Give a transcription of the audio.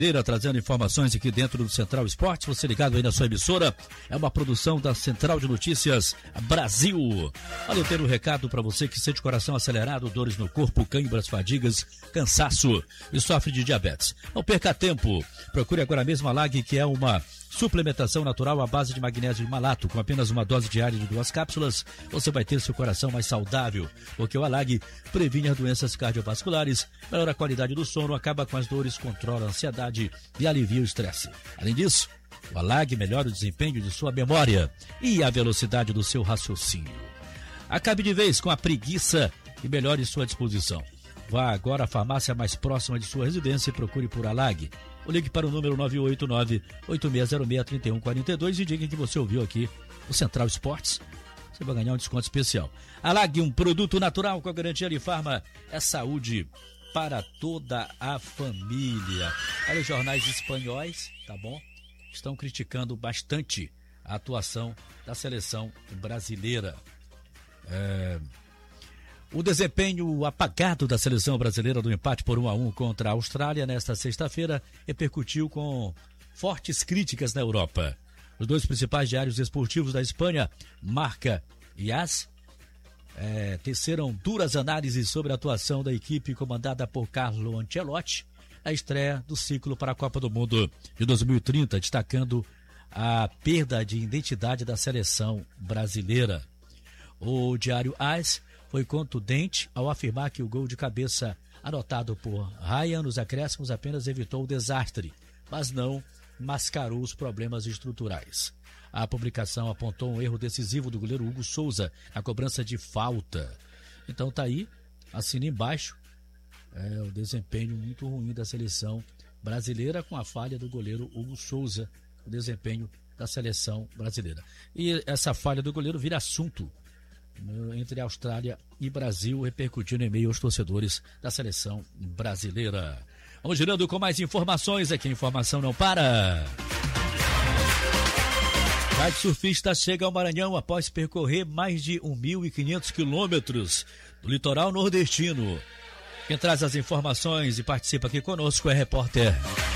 Trazendo informações aqui dentro do Central Esportes. Você ligado aí na sua emissora, é uma produção da Central de Notícias Brasil. Olha, eu tenho um recado para você que sente coração acelerado, dores no corpo, câimbras, fadigas, cansaço e sofre de diabetes. Não perca tempo, procure agora mesmo a LAG, que é uma suplementação natural à base de magnésio de malato. Com apenas uma dose diária de 2 cápsulas, você vai ter seu coração mais saudável, porque o ALAG previne as doenças cardiovasculares, melhora a qualidade do sono, acaba com as dores, controla a ansiedade e alivia o estresse. Além disso, o ALAG melhora o desempenho de sua memória e a velocidade do seu raciocínio. Acabe de vez com a preguiça e melhore sua disposição. Vá agora à farmácia mais próxima de sua residência e procure por ALAG. Ou ligue para o número 989-8606-3142 e diga que você ouviu aqui o Central Esportes. Você vai ganhar um desconto especial. ALAG, um produto natural com a garantia de Farma, é saúde para toda a família. Olha, os jornais espanhóis, tá bom? Estão criticando bastante a atuação da seleção brasileira. O desempenho apagado da seleção brasileira do empate por 1-1 contra a Austrália nesta sexta-feira repercutiu com fortes críticas na Europa. Os dois principais diários esportivos da Espanha, Marca e AS, teceram duras análises sobre a atuação da equipe comandada por Carlo Ancelotti na estreia do ciclo para a Copa do Mundo de 2030, destacando a perda de identidade da seleção brasileira. O diário AS foi contundente ao afirmar que o gol de cabeça anotado por Ryan nos acréscimos apenas evitou o desastre, mas não mascarou os problemas estruturais. A publicação apontou um erro decisivo do goleiro Hugo Souza na cobrança de falta. Então tá aí, assina embaixo, o desempenho muito ruim da seleção brasileira com a falha do goleiro Hugo Souza, o desempenho da seleção brasileira. E essa falha do goleiro vira assunto entre Austrália e Brasil, repercutindo em meio aos torcedores da seleção brasileira. Vamos girando com mais informações aqui, a informação não para. Kitesurfista chega ao Maranhão após percorrer mais de 1.500 quilômetros do litoral nordestino. Quem traz as informações e participa aqui conosco é a repórter